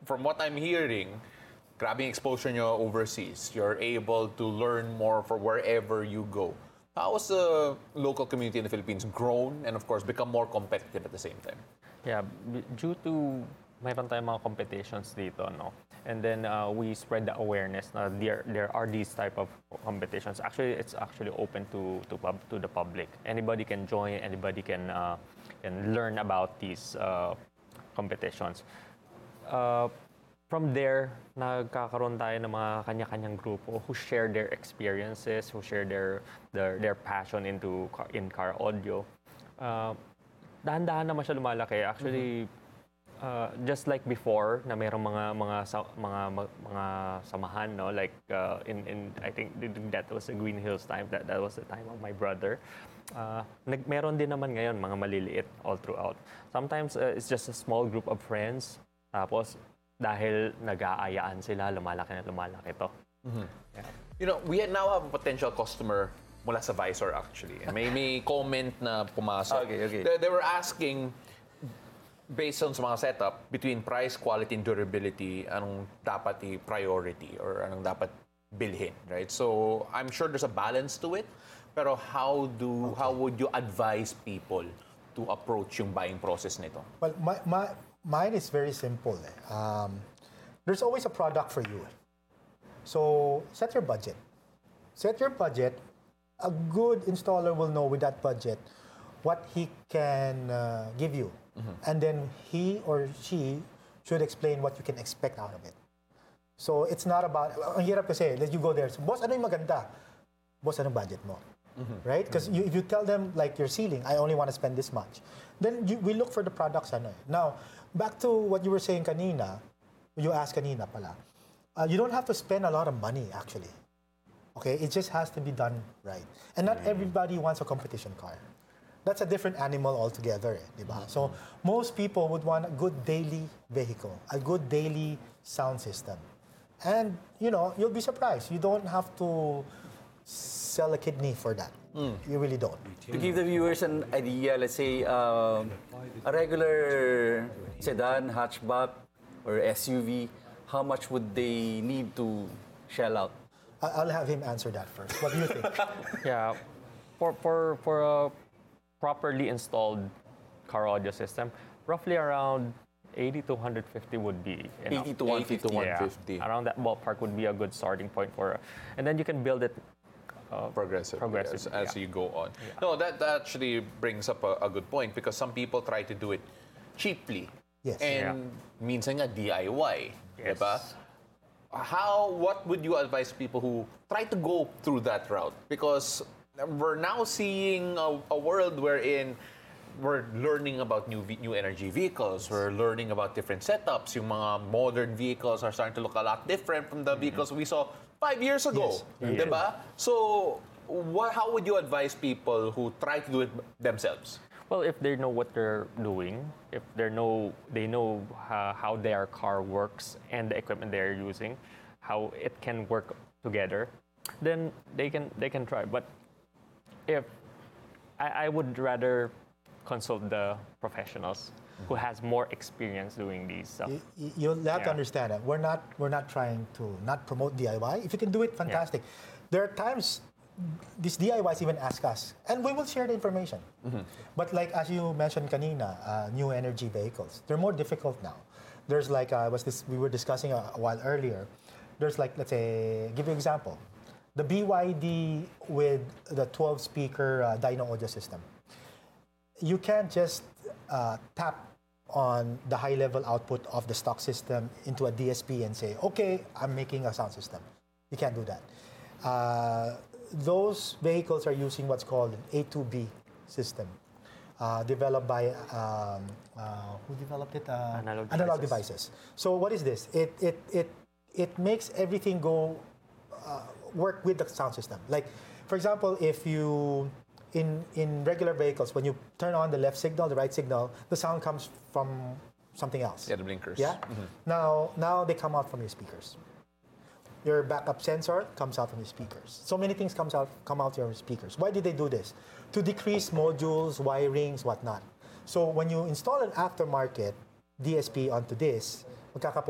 from what I'm hearing, grabbing exposure nyo overseas, you're able to learn more for wherever you go. How has the local community in the Philippines grown and, of course, become more competitive at the same time? Yeah, due to mayroon tayong mga competitions dito, no? And then we spread the awareness na there are these type of competitions. Actually, it's actually open to the public. Anybody can join, anybody can learn about these competitions. From there, nagkakaroon tayo ng mga kanya-kanyang grupo who share their experiences, who share their passion in car audio. Dahan-dahan naman siya lumalaki. Actually, just like before, na mayroong mga samahan, no? Like in I think that was the Green Hills time. That was the time of my brother. Meron din naman ngayon mga maliliit all throughout. Sometimes it's just a small group of friends. Tapos dahil nag-aayaan sila, lumalaki to. Mm-hmm. Yeah. You know, we now have a potential customer mula sa Visor actually. And may comment na pumasok. Okay. They were asking, based on sa mga setup, between price, quality, and durability, anong dapat i-priority or anong dapat bilhin, right? So, I'm sure there's a balance to it. Pero how would you advise people to approach yung buying process nito? Well, mine is very simple. There's always a product for you. So, set your budget. Set your budget. A good installer will know with that budget what he can give you. Mm-hmm. And then he or she should explain what you can expect out of it. So, it's not about, ang hirap kasi, let you go there. So, boss, ano yung maganda? Boss, anong budget mo? Mm-hmm. Right? Because if you tell them, like, your ceiling, I only want to spend this much, then we look for the products. Now, back to what you were saying kanina, you asked kanina pala, you don't have to spend a lot of money, actually. Okay? It just has to be done right. And not everybody wants a competition car. That's a different animal altogether, diba? Mm-hmm. So, most people would want a good daily vehicle, a good daily sound system. And, you'll be surprised. You don't have to sell a kidney for that. You really don't. To give the viewers an idea, let's say a regular sedan, hatchback, or SUV, how much would they need to shell out? I'll have him answer that first. What do you think? Yeah, for a properly installed car audio system, roughly around 80 to 150 would be enough. 80 to 150. Yeah, around that ballpark would be a good starting point and then you can build it progressively as you go on. Yeah. No, that actually brings up a good point because some people try to do it cheaply. Yes. And minsan nga DIY, yes. Diba? What would you advise people who try to go through that route? Because we're now seeing a world wherein we're learning about new energy vehicles. We're learning about different setups. Yung mga modern vehicles are starting to look a lot different from the vehicles we saw 5 years ago. Yes. Diba? So, how would you advise people who try to do it themselves? Well, if they know what they're doing, if they know how their car works and the equipment they're using, how it can work together, then they can try. But if I would rather consult the professionals who has more experience doing these stuff. You'll have to understand that we're not trying to not promote DIY. If you can do it, fantastic. Yeah. There are times these DIYs even ask us, and we will share the information. Mm-hmm. But like as you mentioned kanina, new energy vehicles, they're more difficult now. There's like we were discussing a while earlier. There's like, let's say, give you an example, the BYD with the 12-speaker dyno audio system. You can't just tap on the high-level output of the stock system into a DSP and say, okay, I'm making a sound system. You can't do that. Those vehicles are using what's called an A2B system, developed by, who developed it? Analog Devices. So what is this? It makes everything work with the sound system. Like, for example, if you, in regular vehicles, when you turn on the left signal, the right signal, the sound comes from something else. Yeah, the blinkers. Yeah? Mm-hmm. Now they come out from your speakers. Your backup sensor comes out from your speakers. So many things come out your speakers. Why did they do this? To decrease modules, wirings, whatnot. So when you install an aftermarket DSP onto this,